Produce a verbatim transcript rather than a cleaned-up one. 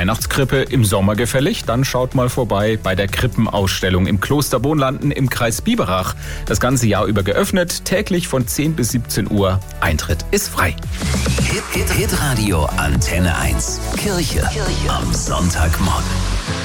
Weihnachtskrippe im Sommer gefällig? Dann schaut mal vorbei bei der Krippenausstellung im Kloster Wohnlanden im Kreis Biberach. Das ganze Jahr über geöffnet, täglich von zehn bis siebzehn Uhr. Eintritt ist frei. Hit, Hit, Hit Radio Antenne eins. Kirche, Kirche. Am Sonntagmorgen.